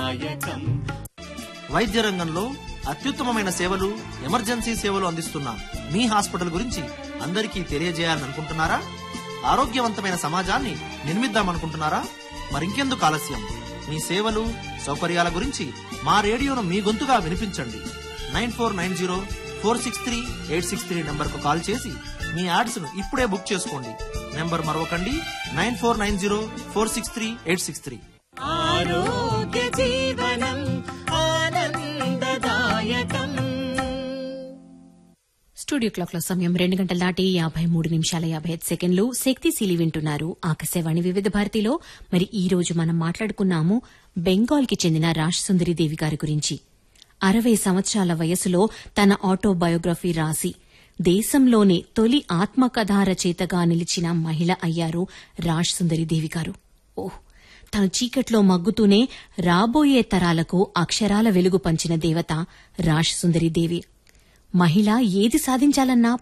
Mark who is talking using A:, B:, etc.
A: వైద్య రంగంలో అత్యుత్తమమైన సేవలు, ఎమర్జెన్సీ సేవలు అందిస్తున్న మీ హాస్పిటల్ గురించి అందరికీ తెలియజేయాలని అనుకుంటున్నారా? ఆరోగ్యవంతమైన సమాజాన్ని నిర్మిద్దామనుకుంటున్నారా? మరింకెందుకు ఆలస్యం? మీ సేవలు, సౌకర్యాల గురించి మా రేడియోను మీ గొంతుగా వినిపించండి. 9490463863 నంబర్కు కాల్ చేసి మీ యాడ్స్ ను ఇప్పుడే బుక్ చేసుకోండి. నెంబర్ మరొకండి, 9490463863.
B: ఆరోగ్య జీవనం ఆనందదాయకం.
C: స్టూడియో క్లాక్ లో సమయం 2:53:55 శక్తిశీలి వింటున్నారు ఆకాశవాణి వివిధ భారతిలో. మరి ఈ రోజు మనం మాట్లాడుకున్నాము బెంగాల్ కి చెందిన రాజ్ సుందరి దేవి గారి గురించి. 60 సంవత్సరాల వయసులో తన ఆటోబయోగ్రఫీ రాసి దేశంలోనే తొలి ఆత్మకథా రచయితగా నిలిచిన మహిళ అయ్యారు రాజ్ సుందరి దేవి గారు. తను చీకట్లో మగ్గుతూనే రాబోయే తరాలకు అక్షరాల వెలుగు పంచిన దేవత రాజ్ సుందరి దేవి. మహిళ ఏది సాధించాలన్నా